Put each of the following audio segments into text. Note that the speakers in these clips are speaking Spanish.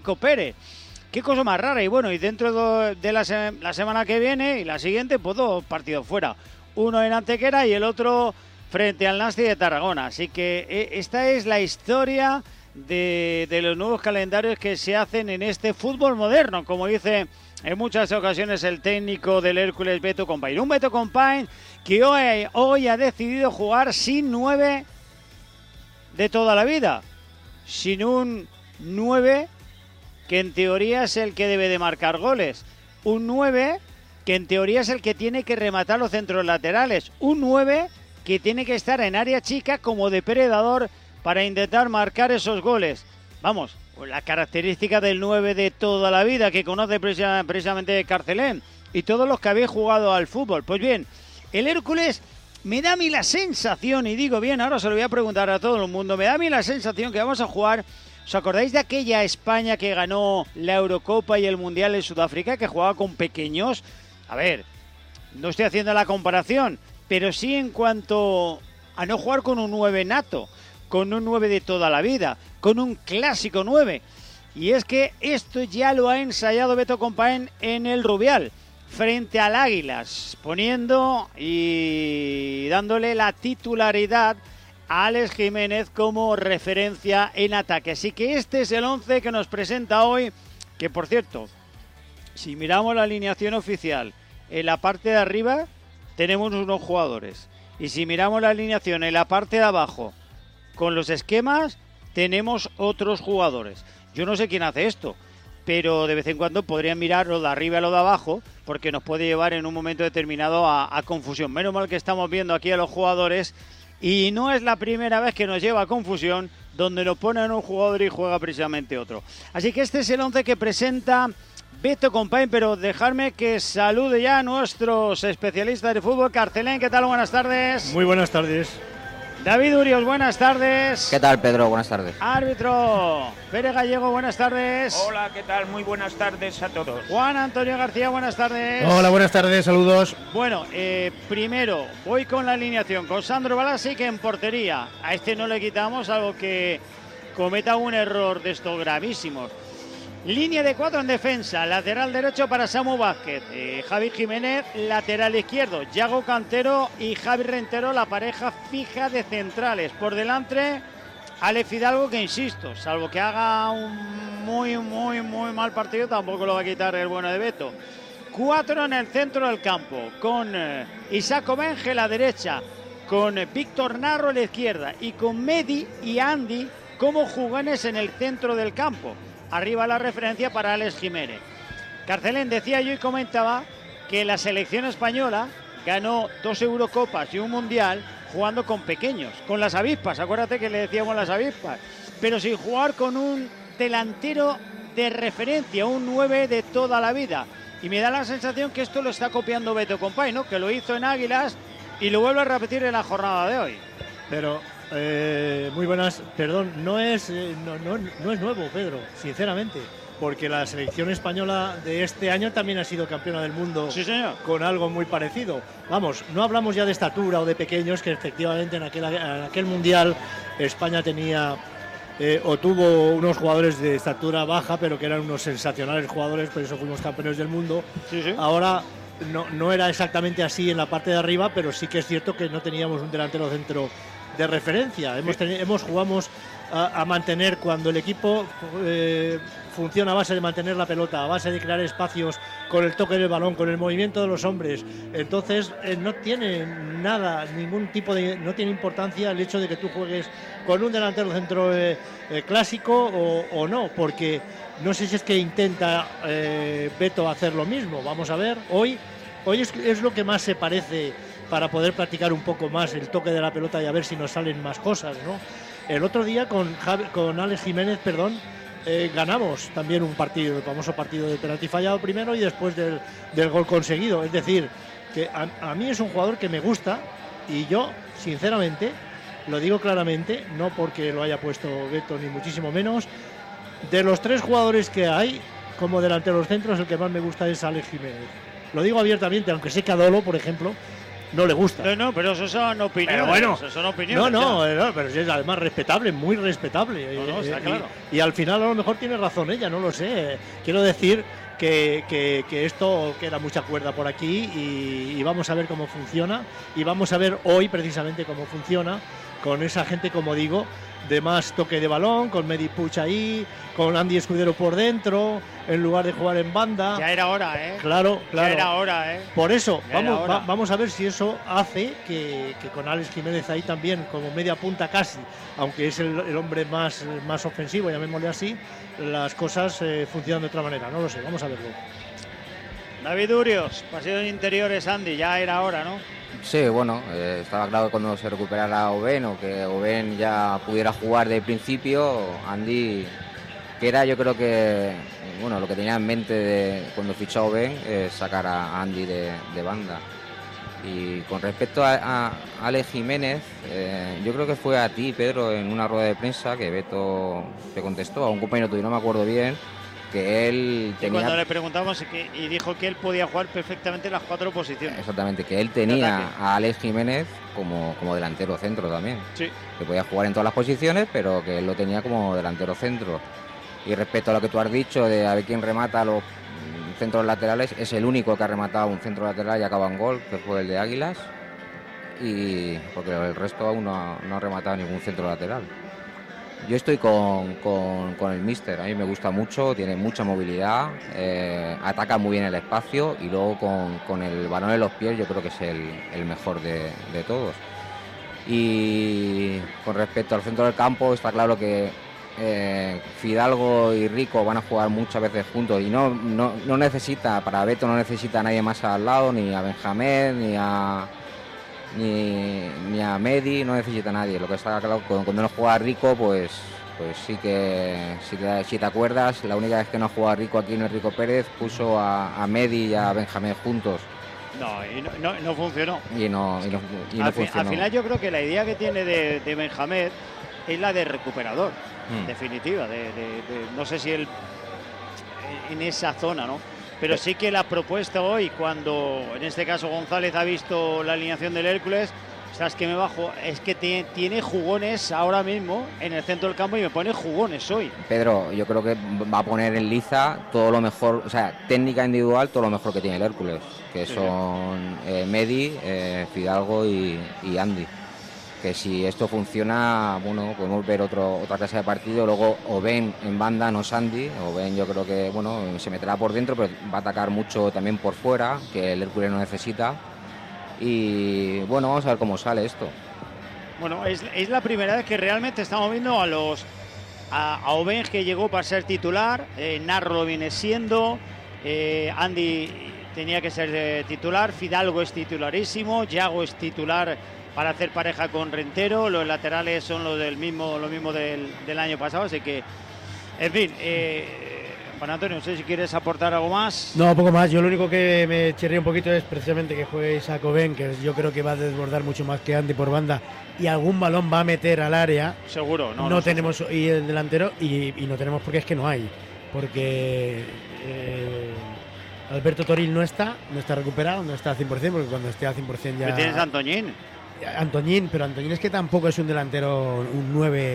Nico Pérez. Qué cosa más rara. Y bueno, y dentro de la semana que viene y la siguiente, pues 2 partidos fuera. Uno en Antequera y el otro frente al Nasti de Tarragona. Así que esta es la historia de los nuevos calendarios que se hacen en este fútbol moderno, como dice en muchas ocasiones el técnico del Hércules, Beto Compain. Un Beto Compain que hoy ha decidido jugar sin 9 de toda la vida, sin un 9 que en teoría es el que debe de marcar goles, un 9 que en teoría es el que tiene que rematar los centros laterales, un 9 que tiene que estar en área chica como depredador para intentar marcar esos goles. Vamos, la característica del 9 de toda la vida que conoce precisamente Carcelén y todos los que habéis jugado al fútbol. Pues bien, el Hércules me da a mí la sensación, y digo bien, ahora se lo voy a preguntar a todo el mundo, me da a mí la sensación que vamos a jugar. ¿Os acordáis de aquella España que ganó la Eurocopa y el Mundial en Sudáfrica, que jugaba con pequeños? A ver, no estoy haciendo la comparación, pero sí en cuanto a no jugar con un 9 nato, con un 9 de toda la vida, con un clásico 9. Y es que esto ya lo ha ensayado Beto Compain en el Rubial, frente al Águilas, poniendo y dándole la titularidad a Alex Jiménez como referencia en ataque. Así que este es el 11 que nos presenta hoy, que por cierto, si miramos la alineación oficial, en la parte de arriba tenemos unos jugadores. Y si miramos la alineación en la parte de abajo, con los esquemas, tenemos otros jugadores. Yo no sé quién hace esto, pero de vez en cuando podrían mirar lo de arriba y lo de abajo, porque nos puede llevar en un momento determinado a confusión. Menos mal que estamos viendo aquí a los jugadores, y no es la primera vez que nos lleva a confusión, donde nos ponen un jugador y juega precisamente otro. Así que este es el 11 que presenta Beto Compain, pero dejarme que salude ya a nuestros especialistas de fútbol. Carcelén, ¿qué tal? Buenas tardes. Muy buenas tardes. David Urios, buenas tardes. ¿Qué tal, Pedro? Buenas tardes. Árbitro Pérez Gallego, buenas tardes. Hola, ¿qué tal? Muy buenas tardes a todos. Juan Antonio García, buenas tardes. Hola, buenas tardes, saludos. Bueno, primero voy con la alineación, con Sandro Balassi, que en portería. A este no le quitamos, algo que cometa un error de estos gravísimos. Línea de 4 en defensa, lateral derecho para Samu Vázquez, Javi Jiménez, lateral izquierdo, Yago Cantero y Javi Rentero, la pareja fija de centrales. Por delante, Alex Fidalgo, que insisto, salvo que haga un muy mal partido, tampoco lo va a quitar el bueno de Beto. 4 en el centro del campo, con Isaac Ovenge a la derecha, con Víctor Narro a la izquierda y con Medi y Andy como jugones en el centro del campo. Arriba la referencia para Alex Jiménez. Carcelén decía yo y comentaba que la selección española ganó 2 Eurocopas y un Mundial jugando con pequeños, con las avispas, acuérdate que le decíamos las avispas, pero sin jugar con un delantero de referencia, un 9 de toda la vida. Y me da la sensación que esto lo está copiando Beto Compain, ¿no? Que lo hizo en Águilas y lo vuelve a repetir en la jornada de hoy. Pero muy buenas, perdón, no es nuevo, Pedro, sinceramente, porque la selección española de este año también ha sido campeona del mundo. Sí, señor. Con algo muy parecido. Vamos, no hablamos ya de estatura o de pequeños, que efectivamente en aquel mundial España tenía o tuvo unos jugadores de estatura baja, pero que eran unos sensacionales jugadores, por eso fuimos campeones del mundo. Sí, sí. Ahora no era exactamente así en la parte de arriba, pero sí que es cierto que no teníamos un delantero centro de referencia. Jugamos a mantener, cuando el equipo funciona a base de mantener la pelota, a base de crear espacios con el toque del balón, con el movimiento de los hombres. Entonces no tiene nada, no tiene importancia el hecho de que tú juegues con un delantero centro clásico o no, porque no sé si es que intenta Beto hacer lo mismo. Vamos a ver, hoy es lo que más se parece, para poder practicar un poco más el toque de la pelota y a ver si nos salen más cosas, ¿no? El otro día con Alex Jiménez, ganamos también un partido, el famoso partido de penalti fallado primero y después del gol conseguido. Es decir, que a mí es un jugador que me gusta, y yo, sinceramente, lo digo claramente, no porque lo haya puesto Beto ni muchísimo menos, de los 3 jugadores que hay como delanteros centros, el que más me gusta es Alex Jiménez. Lo digo abiertamente, aunque sé que Adolo, por ejemplo, no le gusta. No, pero eso son opiniones. Pero bueno, eso son opiniones. no, pero es además respetable, muy respetable. No, está claro. Y al final a lo mejor tiene razón ella, no lo sé. Quiero decir que esto queda mucha cuerda por aquí y vamos a ver cómo funciona. Y vamos a ver hoy precisamente cómo funciona con esa gente, como digo, de más toque de balón, con Medi Puig ahí, con Andy Escudero por dentro, en lugar de jugar en banda. Ya era hora, ¿eh? Claro. Ya era hora, ¿eh? Por eso, Ya vamos a ver si eso hace que con Alex Jiménez ahí también, como media punta casi, aunque es el hombre más ofensivo, llamémosle así, las cosas funcionan de otra manera. No lo sé, vamos a verlo. David Urios, pasillos interiores, Andy, ya era hora, ¿no? Sí, bueno, estaba claro que cuando se recuperara Oben o que Oben ya pudiera jugar de principio, Andy, que era yo creo que, bueno, lo que tenía en mente cuando fichó a Oben es sacar a Andy de banda. Y con respecto a Alex Jiménez, yo creo que fue a ti, Pedro, en una rueda de prensa que Beto te contestó, a un compañero tuyo, no me acuerdo bien, que él tenía... Cuando le preguntamos y dijo que él podía jugar perfectamente las 4 posiciones. Exactamente, que él tenía a Alex Jiménez como delantero centro también. Sí. Que podía jugar en todas las posiciones, pero que él lo tenía como delantero centro. Y respecto a lo que tú has dicho de a ver quién remata los centros laterales, es el único que ha rematado un centro lateral y acaba en gol, que fue el de Águilas. Y porque el resto aún no ha rematado ningún centro lateral. Yo estoy con el míster, a mí me gusta mucho, tiene mucha movilidad, ataca muy bien el espacio y luego con el balón en los pies yo creo que es el mejor de todos. Y con respecto al centro del campo está claro que Fidalgo y Rico van a jugar muchas veces juntos y no necesita, para Beto no necesita a nadie más al lado, ni a Benjamín, ni a Medi, no necesita a nadie. Lo que está claro, cuando no juega Rico, pues sí que, si te acuerdas, la única vez que no juega Rico aquí en el Rico Pérez, puso a Medi y a Benjamín juntos. No funcionó. Y no funcionó. Al final yo creo que la idea que tiene de Benjamín es la de recuperador, definitiva. No sé si él en esa zona, ¿no? Pero sí que la ha propuesto hoy, cuando en este caso González ha visto la alineación del Hércules, sabes que me bajo, es que tiene jugones ahora mismo en el centro del campo y me pone jugones hoy. Pedro, yo creo que va a poner en liza todo lo mejor, o sea, técnica individual, todo lo mejor que tiene el Hércules, que son Medi, Fidalgo y Andy. Que si esto funciona, bueno, podemos ver otra clase de partido. Luego Oben en banda, no Sandy. Oben yo creo que, bueno, se meterá por dentro, pero va a atacar mucho también por fuera, que el Hércules no necesita. Y bueno, vamos a ver cómo sale esto. Bueno, es la primera vez que realmente estamos viendo a Oben, que llegó para ser titular. Narro lo viene siendo. Andy tenía que ser titular. Fidalgo es titularísimo. Yago es titular para hacer pareja con Rentero. Los laterales son lo mismo del año pasado, así que, en fin, Juan Antonio, no sé si quieres aportar algo más. No, poco más. Yo lo único que me chirría un poquito es precisamente que juegue Isaac Oben, que yo creo que va a desbordar mucho más que Andy por banda, y algún balón va a meter al área. Seguro, no tenemos, y el delantero, y no tenemos, porque es que no hay, porque Alberto Toril no está recuperado, no está al 100%, porque cuando esté al 100% ya... Pero tienes a Antoñín. Pero Antoñín es que tampoco es un delantero, un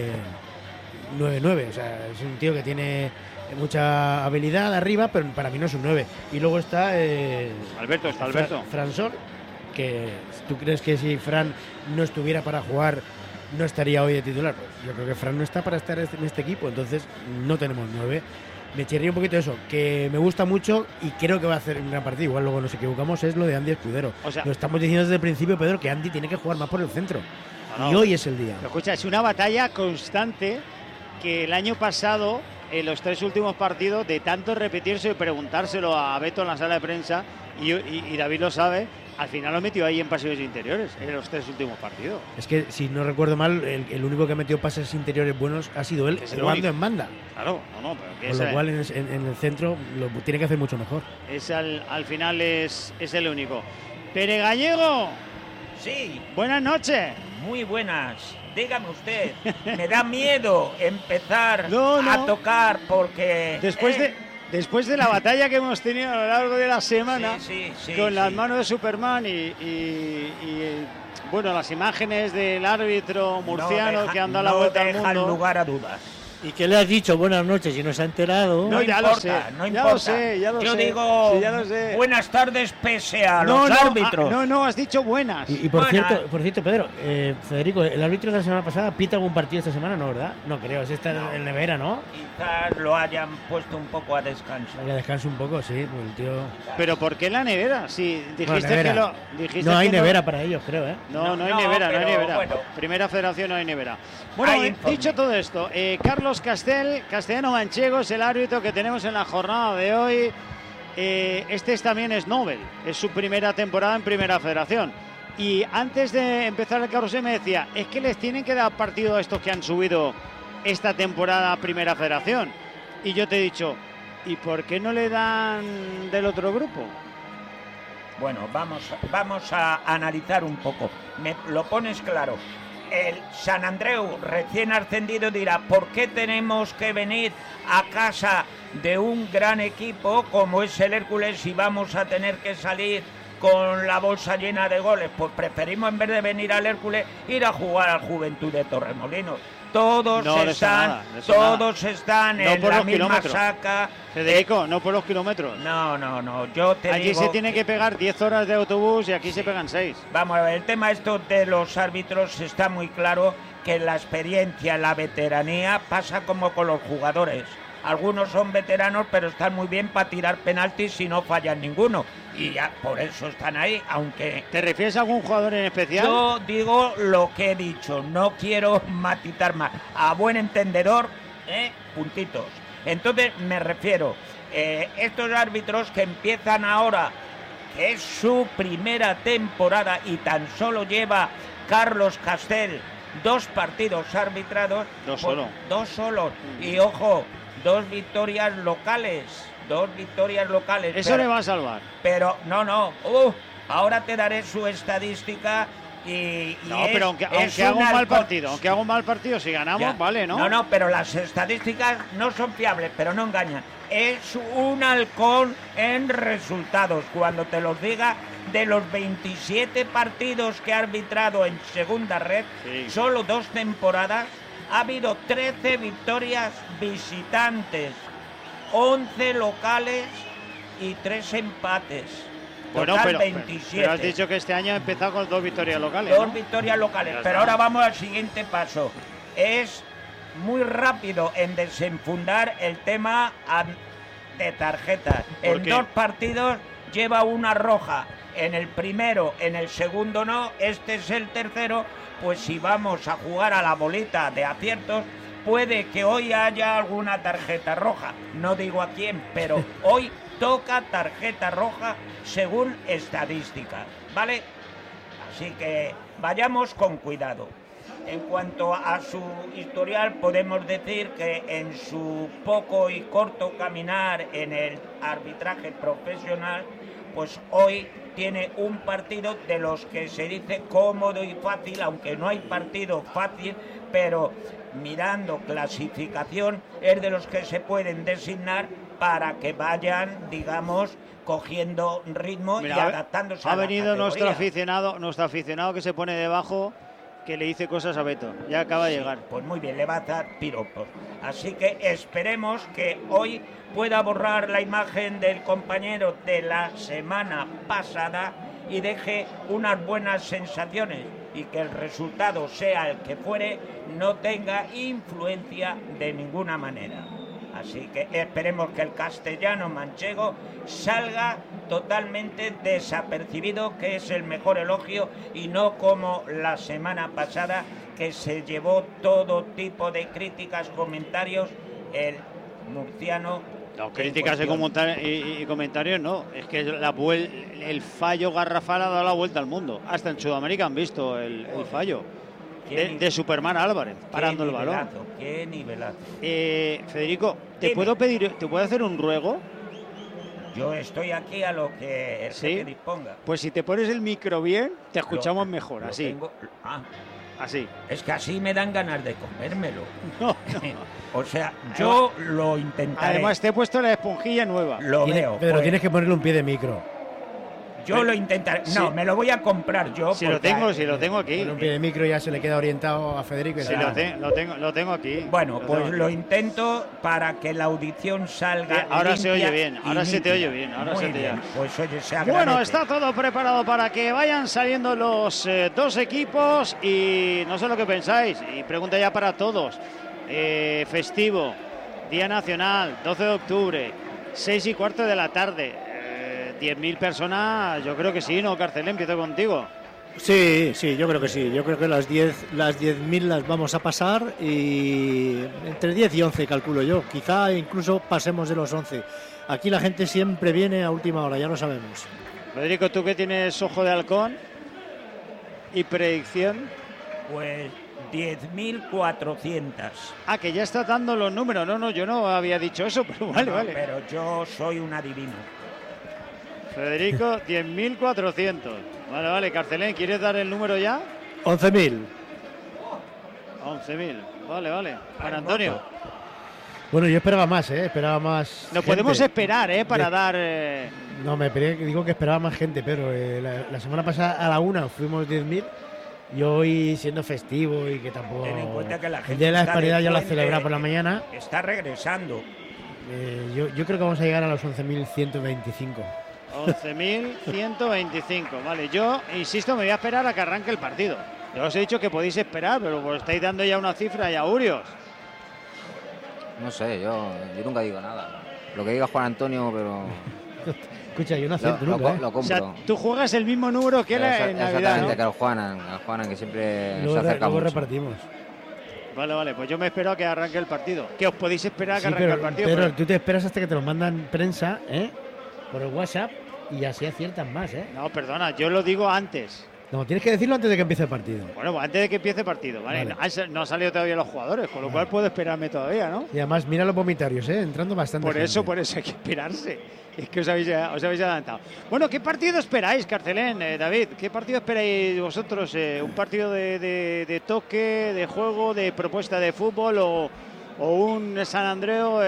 9-9, o sea, es un tío que tiene mucha habilidad arriba, pero para mí no es un 9. Y luego está Alberto. Fran Sor, que tú crees que si Fran no estuviera para jugar no estaría hoy de titular. Pues yo creo que Fran no está para estar en este equipo, entonces no tenemos 9. Me chirría un poquito eso, que me gusta mucho y creo que va a hacer un gran partido. Igual luego nos equivocamos, es lo de Andy Escudero. O sea, lo estamos diciendo desde el principio, Pedro, que Andy tiene que jugar más por el centro. Y hoy es el día. Escucha, es una batalla constante que el año pasado, en los 3 últimos partidos, de tanto repetirse y preguntárselo a Beto en la sala de prensa, y David lo sabe, al final lo metió ahí en pasillos interiores, en los 3 últimos partidos. Es que, si no recuerdo mal, el único que ha metido pases interiores buenos ha sido él, jugando en banda. Claro, pero con lo cual en el centro lo tiene que hacer mucho mejor. Al final es el único. Pere Gallego. Sí. Buenas noches. Muy buenas. Dígame usted, me da miedo empezar a tocar porque... Después de la batalla que hemos tenido a lo largo de la semana Sí, con las sí. manos de Superman bueno, las imágenes del árbitro murciano que han dado la vuelta al No dejan mundo. lugar a dudas. ¿Y que le has dicho buenas noches y no se ha enterado? No, ya lo sé, no ya importa. lo sé, ya lo Yo sé. digo Sí, ya lo sé. buenas tardes pese a los árbitros. No, has dicho buenas. Y por Bueno, cierto, Pedro, Federico, el árbitro de la semana pasada pita algún partido esta semana, ¿no, verdad? No creo, es esta en nevera, ¿no? Quizás lo hayan puesto un poco a descanso. Que descanse un poco, sí, pues el tío... Pero ¿por qué la nevera? Si dijiste Bueno, nevera. que lo... Dijiste No hay que nevera para ellos, creo, ¿eh? No, no hay No, nevera, no hay pero nevera. bueno. Primera Federación no hay nevera. Bueno, Hay informe. dicho todo esto, Carlos Castellano Manchego es el árbitro que tenemos en la jornada de hoy. También es Nobel, es su primera temporada en Primera Federación. Y antes de empezar el carrusel me decía, es que les tienen que dar partido a estos que han subido esta temporada a Primera Federación. Y yo te he dicho, ¿y por qué no le dan del otro grupo? Bueno, vamos a analizar un poco. Me lo pones claro. El San Andreu recién ascendido dirá, ¿por qué tenemos que venir a casa de un gran equipo como es el Hércules y vamos a tener que salir con la bolsa llena de goles? Pues preferimos, en vez de venir al Hércules, ir a jugar al Juventud de Torremolinos. Todos No, de eso nada, de eso nada. todos están No en por la los misma kilómetros. saca. Federico, no por los kilómetros. No, yo te Allí digo se tiene que pegar 10 horas de autobús y aquí se pegan 6. Vamos a ver, el tema esto de los árbitros está muy claro que la experiencia, la veteranía pasa como con los jugadores. Algunos son veteranos, pero están muy bien para tirar penaltis y no fallan ninguno. Y ya por eso están ahí, aunque ¿Te refieres a algún jugador en especial? yo digo lo que he dicho, no quiero matizar más. A buen entendedor, puntitos. Entonces me refiero, estos árbitros que empiezan ahora, que es su primera temporada y tan solo lleva Carlos Castel 2 partidos arbitrados. Dos pues, solo. 2 solos. Y ojo, 2 victorias locales. 2 victorias locales. Eso le va a salvar. Pero no. Ahora te daré su estadística y No, es- pero aunque es haga un mal halcón. partido, si ganamos, Ya. vale, ¿no? No, pero las estadísticas no son fiables, pero no engañan. Es un halcón en resultados. Cuando te los diga, de los 27 partidos que ha arbitrado en segunda red, Sí. solo 2 temporadas, ha habido 13 victorias visitantes, 11 locales y 3 empates. Bueno, Total, pero 27. has dicho que este año ha empezado con 2 victorias locales, 2 ¿no? victorias locales. Ya Pero está. ahora vamos al siguiente paso. Es muy rápido en desenfundar el tema de tarjetas. ¿Por En qué? 2 partidos lleva una roja. En el primero, en el segundo no. Este es el tercero. Pues si vamos a jugar a la bolita de aciertos, puede que hoy haya alguna tarjeta roja. No digo a quién, pero hoy toca tarjeta roja según estadísticas, ¿vale? Así que vayamos con cuidado. En cuanto a su historial, podemos decir que en su poco y corto caminar en el arbitraje profesional, pues hoy tiene un partido de los que se dice cómodo y fácil, aunque no hay partido fácil, pero mirando clasificación es de los que se pueden designar para que vayan, digamos, cogiendo ritmo Mira, y adaptándose a ha la venido nuestro categoría. aficionado que se pone debajo, que le dice cosas a Beto. Ya acaba de llegar. Pues muy bien, le va a dar piropos. Así que esperemos que hoy pueda borrar la imagen del compañero de la semana pasada y deje unas buenas sensaciones y que el resultado, sea el que fuere, no tenga influencia de ninguna manera. Así que esperemos que el castellano manchego salga totalmente desapercibido, que es el mejor elogio, y no como la semana pasada, que se llevó todo tipo de críticas, comentarios, el murciano. No, críticas y comentarios no. Es que el fallo garrafal ha dado la vuelta al mundo. Hasta en Sudamérica han visto el fallo de Superman Álvarez parando el balón. Qué nivelazo. Federico, ¿te Dime. puedo hacer un ruego? Yo estoy aquí a lo que el ¿Sí? jefe disponga. Pues si te pones el micro bien, te escuchamos mejor, Lo así. tengo- Así. Es que así me dan ganas de comérmelo. No. O sea, yo lo intentaré. Además te he puesto la esponjilla nueva. Lo veo. Pedro, pues, tienes que ponerle un pie de micro. yo lo intentaré. Sí. No, me lo voy a comprar yo. Si lo porque- tengo aquí. Con un pie de micro ya se le queda orientado a Federico. Y Sí, ya. lo tengo aquí. Bueno, pues tengo lo aquí. intento para que la audición salga. Ahora se limpia oye bien, y ahora se te nítida. oye bien, ahora Muy se te bien, oye. pues oye, se agradece. Bueno, está todo preparado para que vayan saliendo los dos equipos y no sé lo que pensáis. Y pregunta ya para todos. Festivo, Día Nacional, 12 de octubre, 6:15 de la tarde. 10.000 personas, yo creo que sí, ¿no, Carcelén? Empiezo contigo. Sí, yo creo que sí. Yo creo que las 10.000 las vamos a pasar y entre 10 y 11 calculo yo. Quizá incluso pasemos de los 11. Aquí la gente siempre viene a última hora, ya lo sabemos. Federico, tú que tienes ojo de halcón y predicción. Pues 10.400. Ah, que ya está dando los números. No, yo no había dicho eso, pero vale, No, vale. Pero yo soy un adivino. Federico, 10.400. Vale, Carcelén, ¿quieres dar el número ya? 11.000. 11.000. Vale. Juan Antonio. Bueno, yo esperaba más, esperaba más. Nos gente. podemos esperar, para De- dar... No, digo que esperaba más gente, pero la semana pasada a la 1 fuimos 10.000 y hoy siendo festivo y que tampoco. Ten en cuenta que la el gente Día de la está de Hispanidad ya lo puente, celebra por la mañana. Está regresando. Yo creo que vamos a llegar a los 11.125. 11.125. Vale, yo insisto, me voy a esperar a que arranque el partido. Yo os he dicho que podéis esperar, pero pues estáis dando ya una cifra y augurios. No sé, yo nunca digo nada. Lo que diga Juan Antonio, pero Escucha, yo no lo, acierto lo nunca, co- lo O compro. sea, tú juegas el mismo número que él en Navidad, Exactamente, ¿no? que al Juanan, que siempre Luego, se acerca luego mucho. repartimos. Vale, pues yo me espero a que arranque el partido. Que os podéis esperar a que Sí, arranque el partido. pero tú te esperas hasta que te lo mandan prensa, por el WhatsApp y así aciertas más, No, perdona, yo lo digo antes. No, tienes que decirlo antes de que empiece el partido. Bueno, pues antes de que empiece el partido, ¿vale? Vale. No han salido todavía los jugadores, con lo cual puedo esperarme todavía, ¿no? Y además, mira los vomitarios, entrando bastante. Por eso gente. hay que esperarse. Es que os habéis adelantado. Bueno, ¿qué partido esperáis, Carcelén, David? ¿Qué partido esperáis vosotros? ¿Un partido de toque, de juego, de propuesta de fútbol o un San Andreu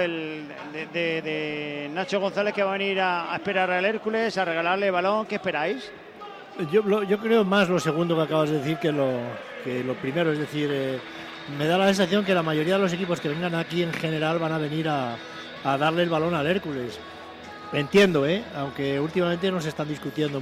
de Nacho González que va a venir a esperar al Hércules, a regalarle balón? ¿Qué esperáis? Yo creo más lo segundo que acabas de decir que lo primero. Es decir, me da la sensación que la mayoría de los equipos que vengan aquí en general van a venir a darle el balón al Hércules. Entiendo, aunque últimamente nos están discutiendo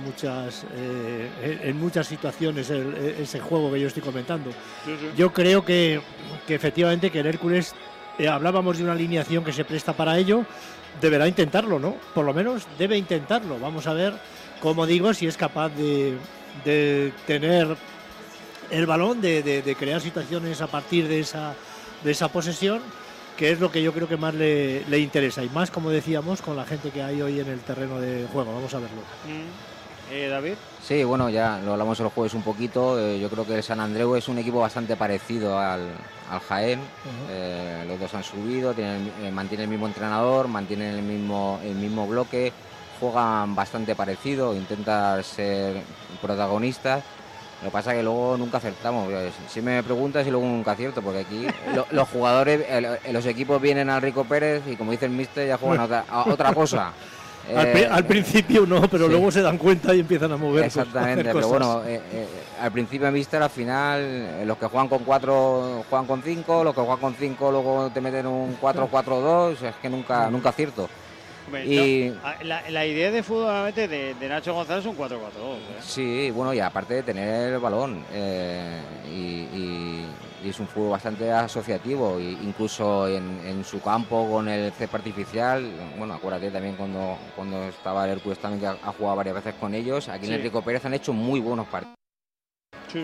en muchas situaciones ese juego que yo estoy comentando. Yo creo que efectivamente que el Hércules, hablábamos de una alineación que se presta para ello, deberá intentarlo, ¿no? Por lo menos debe intentarlo. Vamos a ver, como digo, si es capaz de tener el balón, de crear situaciones a partir de esa posesión, que es lo que yo creo que más le interesa, y más, como decíamos, con la gente que hay hoy en el terreno de juego. Vamos a verlo. David. Sí, bueno, ya lo hablamos el jueves un poquito. Yo creo que el San Andreu es un equipo bastante parecido al Jaén. Los dos han subido, mantienen el mismo entrenador, mantienen el mismo bloque, juegan bastante parecido, intentan ser protagonistas. Lo que pasa es que luego nunca acertamos. Si me preguntas y luego nunca acierto, porque aquí los jugadores, los equipos vienen al Rico Pérez y, como dice el míster, ya juegan a otra cosa. Al principio no, pero sí. luego se dan cuenta y empiezan a mover. Exactamente, hacer pero cosas. bueno, al principio míster, al final, los que juegan con 4 juegan con 5, los que juegan con 5 luego te meten un 4-4-2, es que nunca acierto. Hombre, Y- la idea de fútbol obviamente, de Nacho González es un 4-4-2. Sí, bueno, y aparte de tener el balón, y es un fútbol bastante asociativo, incluso en su campo con el césped artificial. Bueno, acuérdate también cuando estaba el Hércules también, que ha jugado varias veces con ellos. Aquí en el Rico Pérez han hecho muy buenos partidos. Sí.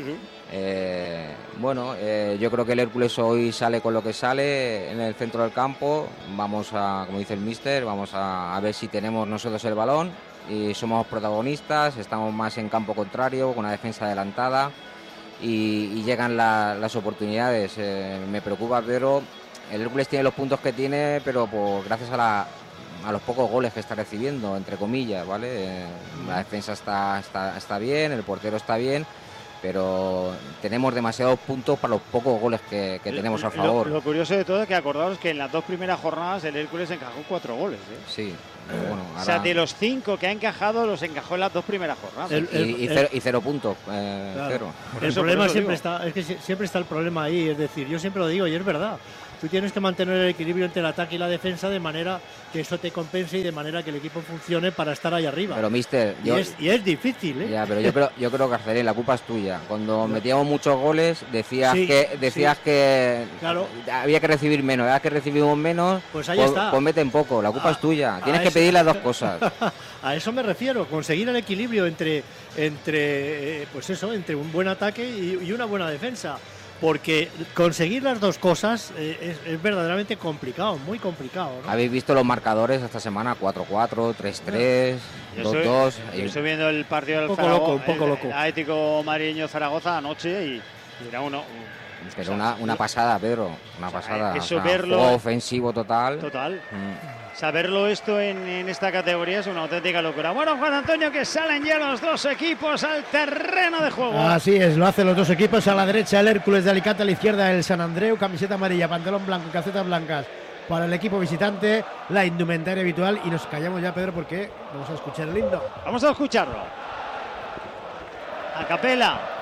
Yo creo que el Hércules hoy sale con lo que sale en el centro del campo. Vamos a, como dice el míster, vamos a ver si tenemos nosotros el balón y somos protagonistas, estamos más en campo contrario, con una defensa adelantada y llegan las oportunidades. Me preocupa, pero el Hércules tiene los puntos que tiene, pero gracias a los pocos goles que está recibiendo, entre comillas, ¿vale? La defensa está bien, el portero está bien, pero tenemos demasiados puntos para los pocos goles que tenemos a favor. Lo curioso de todo es que acordaos que en las 2 primeras jornadas el Hércules encajó 4 goles. Sí, pero bueno, ahora... O sea, de los 5 que ha encajado, los encajó en las 2 primeras jornadas. Y 0 puntos, claro. 0. El problema siempre está, es que siempre está el problema ahí, es decir, yo siempre lo digo y es verdad. Tú tienes que mantener el equilibrio entre el ataque y la defensa de manera que eso te compense y de manera que el equipo funcione para estar ahí arriba. Pero, mister, y es difícil, ¿eh? Ya, pero yo creo que Arcelén, la culpa es tuya. Cuando metíamos muchos goles, decías que claro, había que recibir menos, había que recibimos menos, pues ahí está. Pues meten poco, la culpa es tuya. Tienes que pedir las dos cosas. A eso me refiero, conseguir el equilibrio entre un buen ataque y una buena defensa. Porque conseguir las dos cosas es verdaderamente complicado, muy complicado, ¿no? ¿Habéis visto los marcadores esta semana? 4-4, 3-3, 2-2. Yo estoy viendo el partido del un poco loco. El Atlético Mariño Zaragoza anoche y era pero una pasada, Pedro, una pasada. Eso verlo, juego ofensivo total. Saberlo esto en esta categoría es una auténtica locura. Bueno, Juan Antonio, que salen ya los 2 equipos al terreno de juego. Así es, lo hacen los 2 equipos. A la derecha el Hércules de Alicante, a la izquierda el San Andreu, camiseta amarilla, pantalón blanco, calcetas blancas para el equipo visitante, la indumentaria habitual. Y nos callamos ya, Pedro, porque vamos a escuchar el himno. Vamos a escucharlo. A capela.